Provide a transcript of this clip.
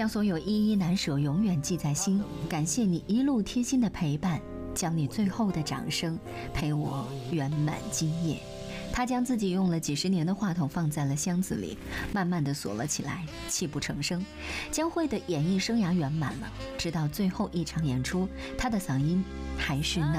将所有依依难舍永远记在心，感谢你一路贴心的陪伴，将你最后的掌声陪我圆满今夜。他将自己用了几十年的话筒放在了箱子里，慢慢地锁了起来，泣不成声。江蕙的演艺生涯圆满了，直到最后一场演出，他的嗓音还是那